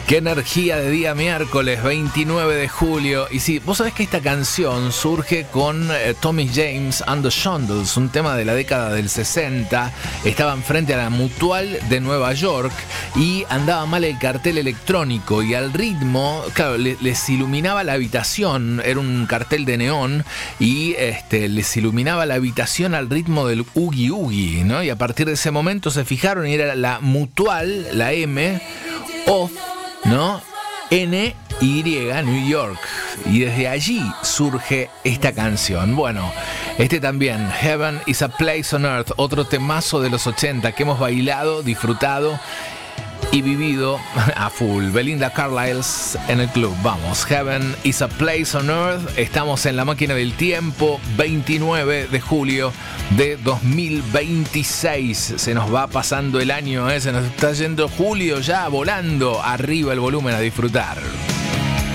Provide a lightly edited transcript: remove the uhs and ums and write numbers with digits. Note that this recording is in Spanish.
Qué energía de día miércoles 29 de julio. Y sí, vos sabés que esta canción surge con Tommy James and the Shondells, un tema de la década del 60. Estaban frente a la Mutual de Nueva York y andaba mal el cartel electrónico. Y al ritmo, claro, les iluminaba la habitación. Era un cartel de neón y les iluminaba la habitación al ritmo del Oogie Oogie, ¿no? Y a partir de ese momento se fijaron y era la Mutual, la M, off, ¿no? NY, New York. Y desde allí surge esta canción. Bueno, también, Heaven is a Place on Earth, otro temazo de los 80 que hemos bailado, disfrutado y vivido a full. Belinda Carlisle en el club. Vamos, Heaven is a Place on Earth. Estamos en la máquina del tiempo, 29 de julio de 2026. Se nos va pasando el año, se nos está yendo julio ya volando. Arriba el volumen, a disfrutar.